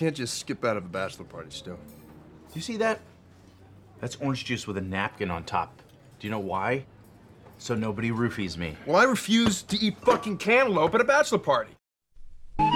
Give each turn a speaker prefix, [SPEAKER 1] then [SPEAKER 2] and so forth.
[SPEAKER 1] can't just skip out of a bachelor party, Stu.
[SPEAKER 2] Do you see that? That's orange juice with a napkin on top. Do you know why? So nobody roofies me.
[SPEAKER 1] Well, I refuse to eat fucking cantaloupe at a bachelor party.